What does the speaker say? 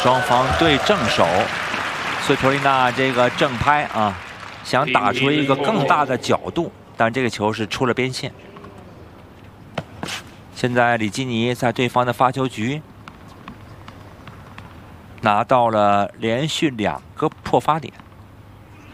双方对正手，斯托利纳这个正拍啊，想打出一个更大的角度，但这个球是出了边线。现在里基尼在对方的发球局拿到了连续2个破发点。